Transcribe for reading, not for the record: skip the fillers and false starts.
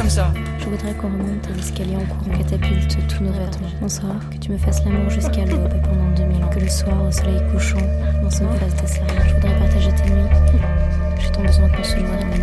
comme ça. Je voudrais qu'on remonte à l'escalier en courant, catapulte tous nos vêtements. Bonsoir, que tu me fasses l'amour jusqu'à l'aube pendant 2000 ans. Que le soir, au soleil couchant, on se fasse des serments. Je voudrais partager tes nuits. J'ai tant besoin qu'on se voit dans